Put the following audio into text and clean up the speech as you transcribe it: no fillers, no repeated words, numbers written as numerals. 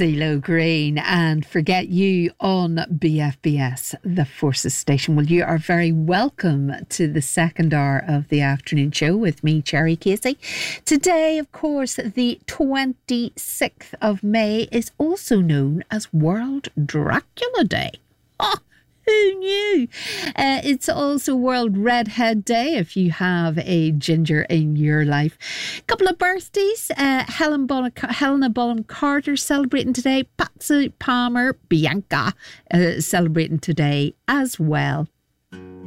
CeeLo Green and Forget You on BFBS, the Forces Station. Well, you are very welcome to the second hour of the afternoon show with me, Cherry Casey. Today, of course, the 26th of May is also known as World Dracula Day. Oh, who knew? It's also World Redhead Day if you have a ginger in your life. Couple of birthdays. Helena Bonham Carter celebrating today. Patsy Palmer, Bianca celebrating today as well.